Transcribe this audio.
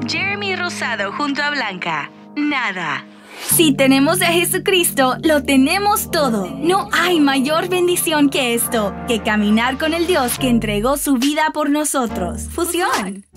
Jeremy Rosado junto a Blanca. Nada. Si tenemos a Jesucristo, lo tenemos todo. No hay mayor bendición que esto, que caminar con el Dios que entregó su vida por nosotros. Fusión.